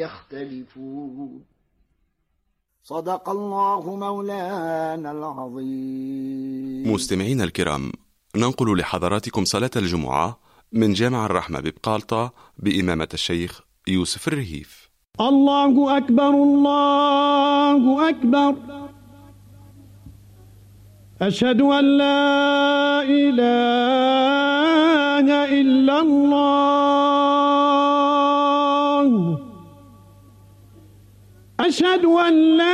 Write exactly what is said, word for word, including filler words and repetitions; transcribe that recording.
يختلفون. صدق الله مولانا العظيم. مستمعين الكرام، ننقل لحضراتكم صلاة الجمعة من جامع الرحمة ببقالطة بإمامة الشيخ يوسف الرهيف. الله أكبر الله أكبر، أشهد أن لا إله إلا الله، أشهد أن لا